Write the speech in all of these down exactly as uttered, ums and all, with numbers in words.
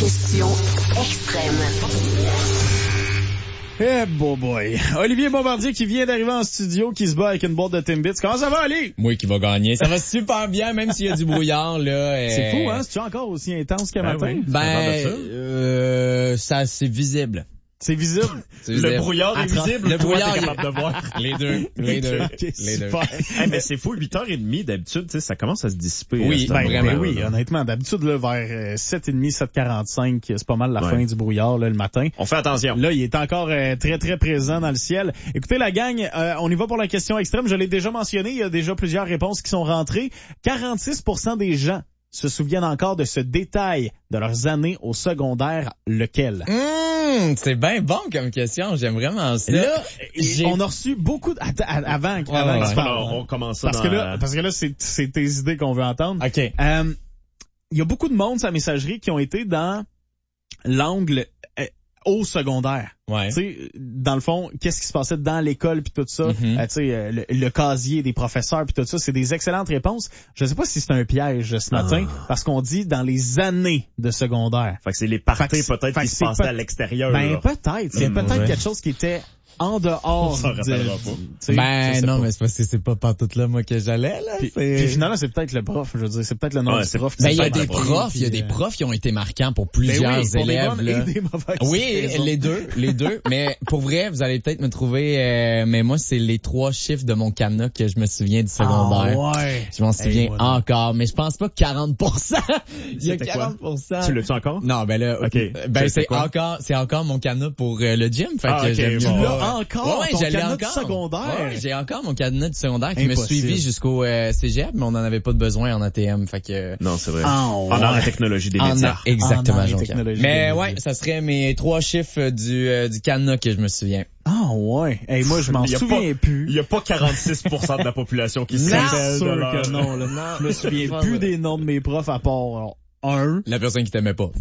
Question extrême. Eh, beau boy. Olivier Bombardier qui vient d'arriver en studio, qui se bat avec une boîte de Timbits. Comment ça va, Ali? Moi qui va gagner. Ça va super bien, même s'il y a du brouillard, là. Et... C'est fou, hein? C'est-tu encore aussi intense qu'à Ben matin? oui. Ben, euh, ça, c'est visible. C'est visible. C'est Le visible. brouillard est Attends, visible. Le toi, brouillard, t'es il- capable de voir. Les deux. Les deux. Ok, Les deux. super. Hey, mais c'est fou, huit heures trente d'habitude, tu sais, ça commence à se dissiper. Oui, à ce Ben, moment-là, ben oui, là. honnêtement. D'habitude, là, vers euh, sept heures trente, sept heures quarante-cinq, c'est pas mal la Ouais. fin du brouillard, là, le matin. On fait attention. Là, il est encore euh, très, très présent dans le ciel. Écoutez, la gang, euh, on y va pour la question extrême. Je l'ai déjà mentionné, il y a déjà plusieurs réponses qui sont rentrées. quarante-six pour cent des gens se souviennent encore de ce détail de leurs années au secondaire. Lequel? Mmh, c'est bien bon comme question. J'aime vraiment ça. Là, J'ai- on a reçu beaucoup... De... Attends, avant, avant ouais, que tu ouais. parles, Alors, hein. on commence ça Parce dans que là, la- parce que là, c'est, c'est tes idées qu'on veut entendre. OK. Euh, il y a beaucoup de monde sur la messagerie qui ont été dans l'angle euh, au secondaire. Ouais. Tu sais, dans le fond, qu'est-ce qui se passait dans l'école puis tout ça, Mhm. euh, tu sais, euh, le, le casier des professeurs puis tout ça, c'est des excellentes réponses. Je sais pas si c'est un piège ce matin, Ah. parce qu'on dit dans les années de secondaire. Fait que c'est les Fait parties que c'est- peut-être fait qui que se c'est passaient peut- à l'extérieur. Ben là. peut-être, c'est Mm, peut-être ouais. quelque chose qui était en dehors. On s'en de- rappellera pas. tu sais, je Ben, sais non, pas. mais c'est parce que c'est pas pantoute là, moi, que j'allais, là. Puis, C'est- puis finalement, c'est peut-être le prof, je veux dire, c'est peut-être le nom Ouais, du c'est- prof. qui Ben, s'est il y a fait des apprendre, profs, il y a puis, des euh, profs qui ont été marquants pour ben plusieurs oui, pour les élèves, bonnes là. et des mauvaises Oui, raisons. les deux, les deux. Mais pour vrai, vous allez peut-être me trouver, euh, mais moi, c'est les trois chiffres de mon cadenas que je me souviens du secondaire. Ah ouais. Je m'en souviens Hey, moi, non. encore, mais je pense pas que quarante pour cent. Il y a C'était quoi? quarante pour cent. Tu l'as-tu encore? Non, ben là, Ok. euh, ben C'est c'est quoi? encore, c'est encore mon cadenas pour euh, le gym. Fait Ah, que ok, j'aime bon. mieux Tu pas. l'as encore, Ouais, ton je l'ai cadenas de encore. secondaire? Ouais, j'ai encore mon cadenas du secondaire qui m'a Impossible. suivi jusqu'au euh, cégep, mais on en avait pas de besoin en A T M. Fait que Non, c'est vrai. Ah, En ouais. dans la technologie des en médias. a- exactement, En dans les Jean-Pierre. technologies Mais des ouais, médias. ça serait mes trois chiffres du euh, du cadenas que je me souviens. Ah ouais. Hey, moi, je m'en Il y a souviens pas- plus. Il y a pas quarante-six pour cent de la population qui se C'est rappelle de sûr leur- que non, là. Je me souviens Pas plus vrai. des noms de mes profs à part alors, un. La personne qui t'aimait pas.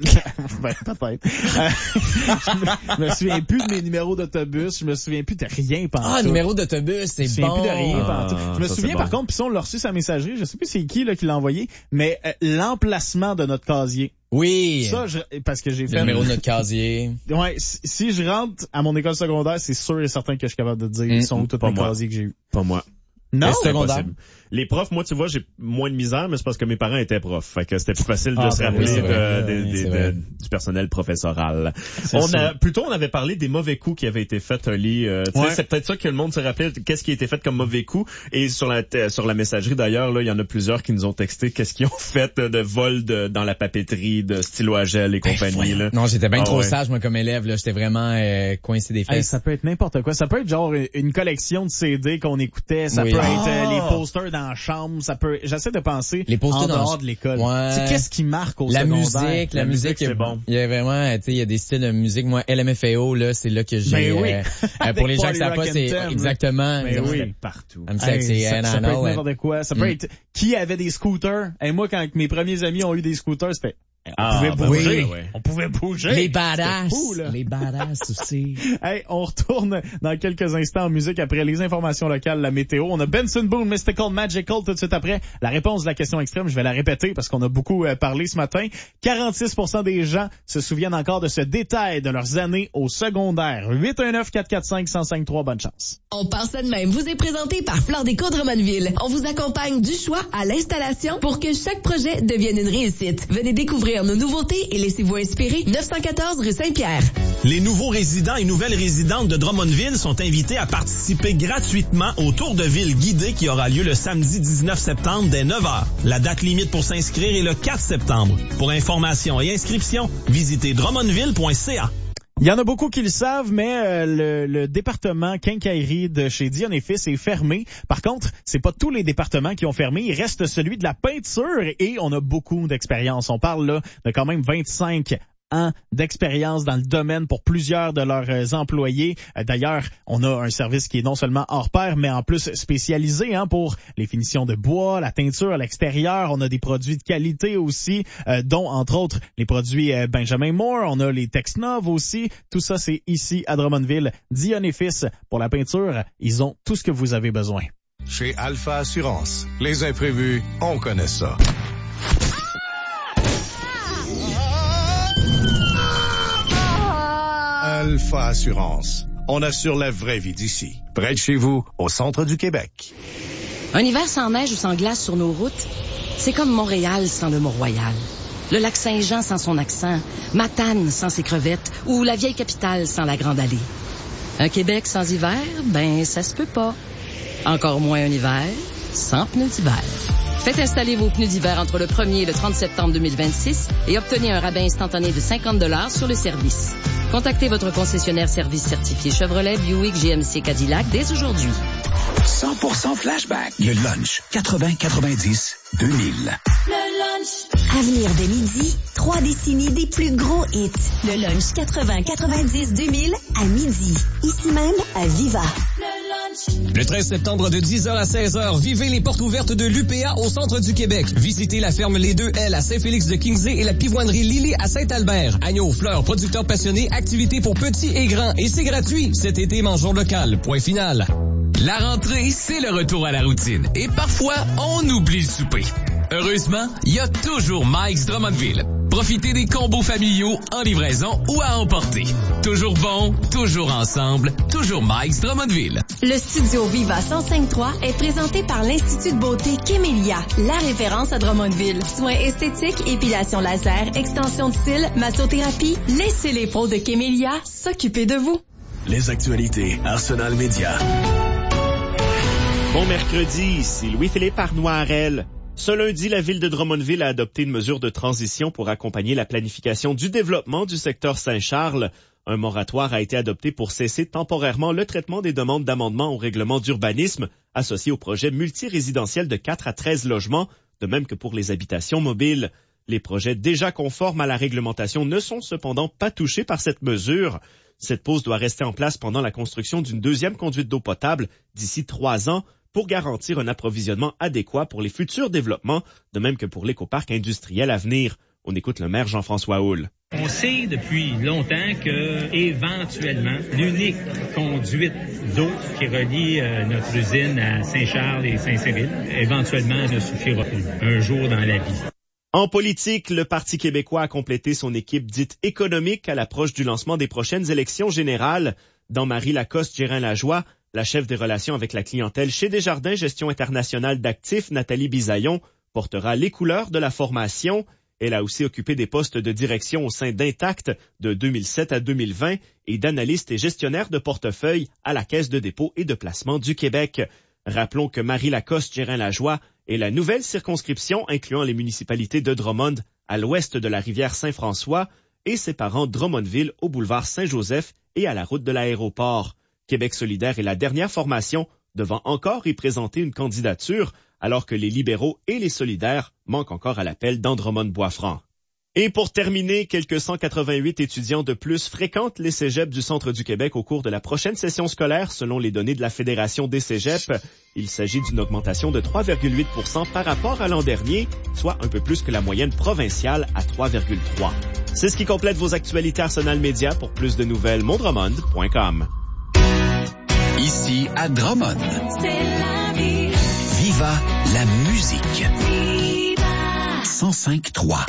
Ben, peut-être. Euh, je, me, je me souviens plus de mes numéros d'autobus. Je me souviens plus de rien pendant Ah, numéro d'autobus, c'est Je me souviens bon. plus de rien Ah, pantoute. Je me ça, souviens c'est par bon. contre, puis ça, on l'a reçu sa messagerie, je sais plus c'est qui là qui l'a envoyé, mais euh, l'emplacement de notre casier. Oui. Ça, je, parce que j'ai Le fait... numéro de notre casier. Ouais, si, si je rentre à mon école secondaire, c'est sûr et certain que je suis capable de dire Mm, ils sont où tous pas les moi. casiers que j'ai eu. Pas moi. Non? C'est secondaire. impossible. Les profs, moi, tu vois, j'ai moins de misère, mais c'est parce que mes parents étaient profs. Fait que c'était plus facile de Ah, se ben rappeler oui, c'est de- vrai. de- Oui, de- c'est de- vrai. du personnel professoral. C'est On sûr. a, plutôt, on avait parlé des mauvais coups qui avaient été faits, Oli. Euh, tu sais, Ouais. c'est peut-être ça que le monde se rappelle. Qu'est-ce qui a été fait comme mauvais coup? Et sur la, t- sur la messagerie, d'ailleurs, là, il y en a plusieurs qui nous ont texté qu'est-ce qu'ils ont fait de vol de, dans la papeterie, de stylo à gel et compagnie, là. Non, j'étais bien Ah trop ouais. sage, moi, comme élève, là. J'étais vraiment euh, coincé des Hey, fesses. ça peut être n'importe quoi. Ça peut être genre une collection de C D qu'on écoutait. Ça Oui. peut être euh, Ah! les posters dans la chambre. Ça peut. J'essaie de penser Les posters en dans la dehors ch- de l'école. Ouais. Tu sais, qu'est-ce qui marque au La secondaire? musique, la, La musique, musique, c'est bon. Il y a vraiment, tu sais, il y a des styles de musique. Moi, L M F A O, là, c'est là que j'ai... Ben oui. euh, euh, pour les gens Party qui savent pas, Rock c'est Anthem, là. exactement... Ben exactement. oui. C'était partout. I'm Hey, sexy ça, and ça I peut être know it. n'importe quoi. Ça peut Mm. être qui avait des scooters. Et moi, quand mes premiers amis ont eu des scooters, ça fait on Ah, pouvait ben bouger. oui, ouais. On pouvait bouger. Les C'était badass. fou, là. Les badass aussi. Hey, on retourne dans quelques instants en musique après les informations locales, la météo. On a Benson Boone, Mystical Magical tout de suite après. La réponse de la question extrême, je vais la répéter parce qu'on a beaucoup euh, parlé ce matin. quarante-six pour cent des gens se souviennent encore de ce détail de leurs années au secondaire. huit un neuf, quatre quatre cinq, un zéro cinq trois, bonne chance. On pense ça de même vous est présenté par Fleur Déco de Drummondville. On vous accompagne du choix à l'installation pour que chaque projet devienne une réussite. Venez découvrir nos nouveautés et laissez-vous inspirer. neuf cent quatorze rue Saint-Pierre. Les nouveaux résidents et nouvelles résidentes de Drummondville sont invités à participer gratuitement au Tour de ville guidé qui aura lieu le samedi dix-neuf septembre dès neuf heures. La date limite pour s'inscrire est le quatre septembre. Pour information et inscription, visitez drummondville point c a. Il y en a beaucoup qui le savent, mais euh, le, le département quincaillerie de chez Dion et Fils est fermé. Par contre, c'est pas tous les départements qui ont fermé. Il reste celui de la peinture et on a beaucoup d'expérience. On parle là de quand même vingt-cinq ans d'expérience dans le domaine pour plusieurs de leurs euh, employés. Euh, d'ailleurs, on a un service qui est non seulement hors pair, mais en plus spécialisé hein, pour les finitions de bois, la teinture à l'extérieur. On a des produits de qualité aussi, euh, dont entre autres les produits euh, Benjamin Moore. On a les Texnov aussi. Tout ça, c'est ici à Drummondville. Dion et Fils pour la peinture. Ils ont tout ce que vous avez besoin. Chez Alpha Assurance, les imprévus, on connaît ça. Alpha Assurance. On assure la vraie vie d'ici. Près de chez vous, au centre du Québec. Un hiver sans neige ou sans glace sur nos routes, c'est comme Montréal sans le Mont-Royal. Le lac Saint-Jean sans son accent, Matane sans ses crevettes ou la vieille capitale sans la Grande Allée. Un Québec sans hiver, ben ça se peut pas. Encore moins un hiver sans pneus d'hiver. Faites installer vos pneus d'hiver entre le premier et le trente septembre deux mille vingt-six et obtenez un rabais instantané de cinquante dollars sur le service. Contactez votre concessionnaire service certifié Chevrolet, Buick, G M C, Cadillac dès aujourd'hui. cent pour cent flashback. Le lunch. quatre-vingts quatre-vingt-dix deux mille. Le lunch. Avenir de midi. Trois décennies des plus gros hits. Le lunch quatre-vingts quatre-vingt-dix deux mille à midi. Ici même à Viva. Le treize septembre de dix heures à seize heures, vivez les portes ouvertes de l'U P A au centre du Québec. Visitez la ferme Les Deux L à Saint-Félix-de-Kingsey et la pivoinerie Lily à Saint-Albert. Agneaux, fleurs, producteurs passionnés, activités pour petits et grands. Et c'est gratuit. Cet été, mangeons local. Point final. La rentrée, c'est le retour à la routine. Et parfois, on oublie le souper. Heureusement, il y a toujours Mike's Drummondville. Profitez des combos familiaux en livraison ou à emporter. Toujours bon, toujours ensemble, toujours Mike's Drummondville. Le studio Viva cent cinq trois est présenté par l'Institut de beauté Kémélia, la référence à Drummondville. Soins esthétiques, épilation laser, extension de cils, massothérapie. Laissez les pros de Kémélia s'occuper de vous. Les actualités Arsenal Média. Bon mercredi, ici Louis-Philippe Arnoirel. Ce lundi, la ville de Drummondville a adopté une mesure de transition pour accompagner la planification du développement du secteur Saint-Charles. Un moratoire a été adopté pour cesser temporairement le traitement des demandes d'amendement au règlement d'urbanisme associées au projet multirésidentiel de quatre à treize logements, de même que pour les habitations mobiles. Les projets déjà conformes à la réglementation ne sont cependant pas touchés par cette mesure. Cette pause doit rester en place pendant la construction d'une deuxième conduite d'eau potable d'ici trois ans, pour garantir un approvisionnement adéquat pour les futurs développements, de même que pour l'écoparc industriel à venir. On écoute le maire Jean-François Houle. On sait depuis longtemps que, éventuellement, l'unique conduite d'eau qui relie euh, notre usine à Saint-Charles et Saint-Cyril, éventuellement ne suffira plus un jour dans la vie. En politique, le Parti québécois a complété son équipe dite économique à l'approche du lancement des prochaines élections générales. Dans Marie Lacoste-Gérin-Lajoie, la chef des relations avec la clientèle chez Desjardins Gestion internationale d'actifs, Nathalie Bisaillon, portera les couleurs de la formation. Elle a aussi occupé des postes de direction au sein d'Intact de deux mille sept à deux mille vingt et d'analyste et gestionnaire de portefeuille à la Caisse de dépôt et de placement du Québec. Rappelons que Marie Lacoste-Gérin-Lajoie est la nouvelle circonscription incluant les municipalités de Drummond à l'ouest de la rivière Saint-François et séparant Drummondville au boulevard Saint-Joseph et à la route de l'aéroport. Québec solidaire est la dernière formation devant encore y présenter une candidature, alors que les libéraux et les solidaires manquent encore à l'appel d'Andromont-Boisfranc. Et pour terminer, quelques cent quatre-vingt-huit étudiants de plus fréquentent les cégeps du centre du Québec au cours de la prochaine session scolaire, selon les données de la Fédération des cégeps. Il s'agit d'une augmentation de trois virgule huit pour cent par rapport à l'an dernier, soit un peu plus que la moyenne provinciale à trois virgule trois. C'est ce qui complète vos actualités Arsenal Média. Pour plus de nouvelles, mondromond point com. Ici à Drummond. C'est la vie. Viva la musique. Viva. cent cinq trois.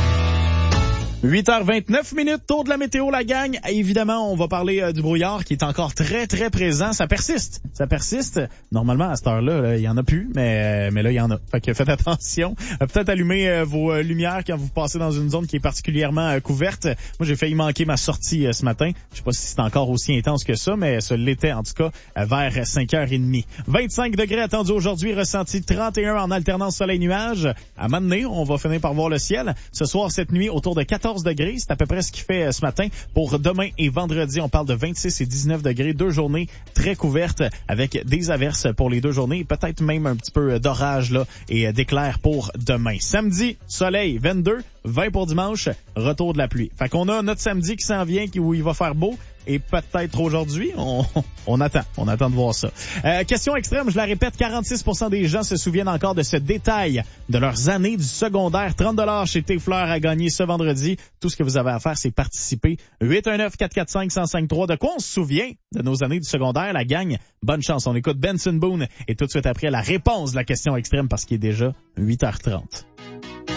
huit heures vingt-neuf minutes, tour de la météo, la gang. Évidemment, on va parler euh, du brouillard qui est encore très, très présent. Ça persiste. Ça persiste. Normalement, à cette heure-là, là, il y en a plus, mais euh, mais là, il y en a. Fait que faites attention. Euh, peut-être allumer euh, vos euh, lumières quand vous passez dans une zone qui est particulièrement euh, couverte. Moi, j'ai failli manquer ma sortie euh, ce matin. Je sais pas si c'est encore aussi intense que ça, mais ça l'était en tout cas euh, vers cinq heures trente. vingt-cinq degrés attendus aujourd'hui, ressenti trente et un en alternance soleil-nuage. À Mané, on va finir par voir le ciel. Ce soir, cette nuit, autour de quatorze degrés. C'est à peu près ce qu'il fait ce matin. Pour demain et vendredi, on parle de vingt-six et dix-neuf degrés. Deux journées très couvertes avec des averses pour les deux journées. Peut-être même un petit peu d'orage là et d'éclairs pour demain. Samedi, soleil, vingt-deux, vingt pour dimanche, retour de la pluie. Fait qu'on a notre samedi qui s'en vient, où il va faire beau. Et peut-être aujourd'hui, on, on attend, on attend de voir ça. Euh, question extrême, je la répète, quarante-six pour cent des gens se souviennent encore de ce détail de leurs années du secondaire. trente dollars chez T-Fleur à gagner ce vendredi. Tout ce que vous avez à faire, c'est participer. huit un neuf, quatre quatre cinq, un zéro cinq trois. De quoi on se souvient de nos années du secondaire? La gang, bonne chance. On écoute Benson Boone et tout de suite après la réponse de la question extrême parce qu'il est déjà huit heures trente.